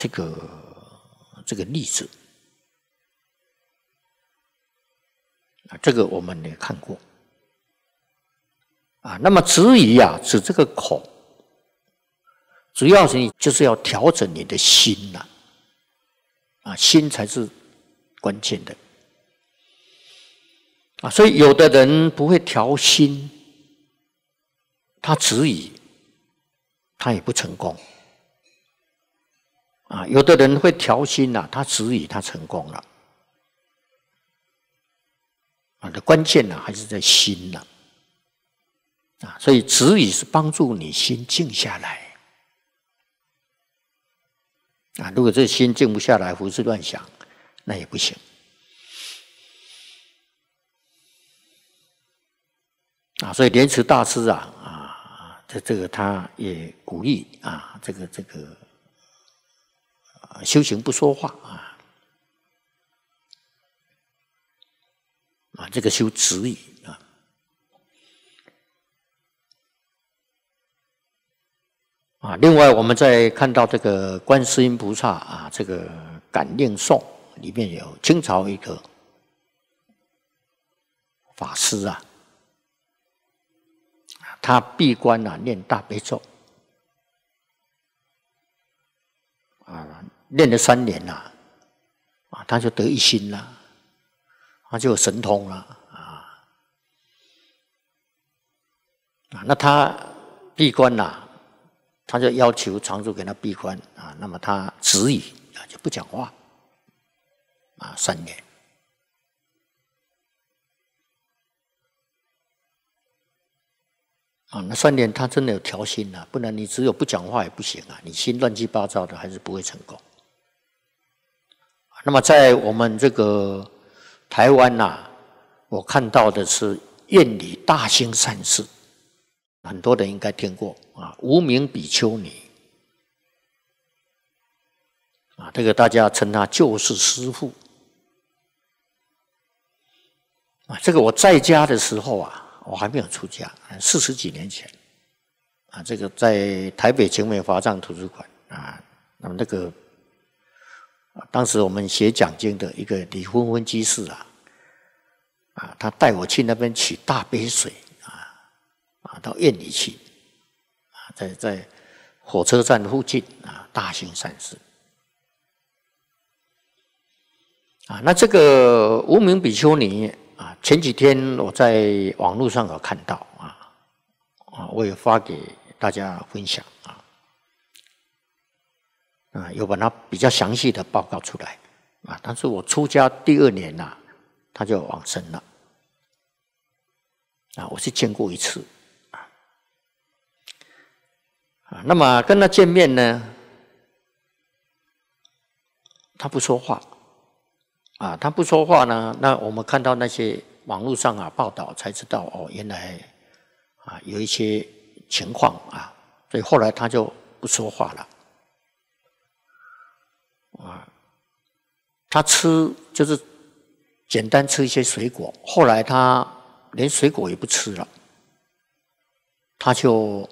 这个例子啊，这个我们也看过啊。那么止语啊，指这个口，主要是你就是要调整你的心呐，啊，心才是关键的啊。所以有的人不会调心，他止语，他也不成功。啊，有的人会调心呐，他止语，他成功了。啊，的关键呢还是在心呐。啊，所以止语是帮助你心静下来。啊，如果这心静不下来，胡思乱想，那也不行。啊，所以莲池大师这个他也鼓励啊，这个修行不说话啊，这个修止语啊。另外，我们再看到这个观世音菩萨啊，这个感应颂里面有清朝一个法师啊，他闭关啊念大悲咒啊，念了3年啊，他就得一心了，他就有神通了啊。那他闭关呐，他就要求常住给他闭关啊，那么他止语啊，就不讲话啊，3年。啊，那3年他真的有调心啊，不然你只有不讲话也不行啊，你心乱七八糟的，还是不会成功。那么在我们这个台湾呐，我看到的是愿里大兴善事，很多人应该听过啊，无名比丘尼啊，这个大家称他就是师父啊。这个我在家的时候啊，我还没有出家，40几年前啊，这个在台北景美华藏图书馆啊，那么那个当时我们写讲经的一个李芬芬居士啊，他带我去那边取大杯水到院里去啊，在火车站附近啊，大兴善事啊。那这个无名比丘尼啊，前几天我在网络上有看到我也发给大家分享有把它比较详细的报告出来啊。但是我出家第2年呐，他就往生了啊，我是见过1次那么跟他见面呢，他不说话啊，他不说话呢，那我们看到那些网络上报道才知道哦，原来有一些情况所以后来他就不说话了他吃就是简单吃一些水果，后来他连水果也不吃了，他就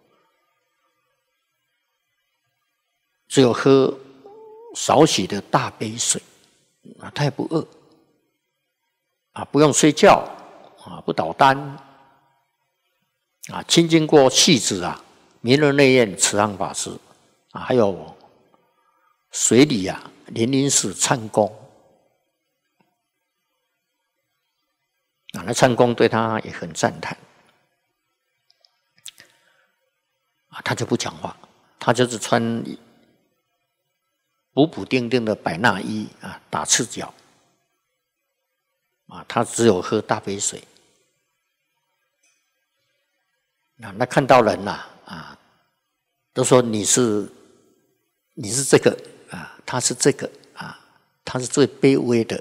只有喝少许的大杯水他也不饿不用睡觉不倒单亲近过戏子弥勒内院慈航法师还有水里莲林寺参公那参公对他也很赞叹他就不讲话，他就是穿补补丁丁的百衲衣打赤脚他只有喝大杯水那看到人都说你是这个他是这个他是最卑微的，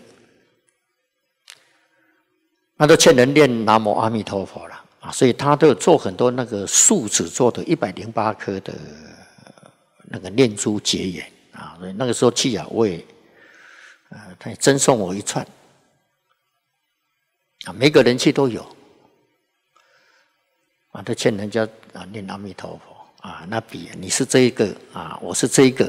那都劝人念南无阿弥陀佛了所以他都有做很多那个树脂做的108颗的那个念珠结缘所以那个时候去我也他也赠送我一串每个人去都有都劝人家念阿弥陀佛那比你是这一个我是这一个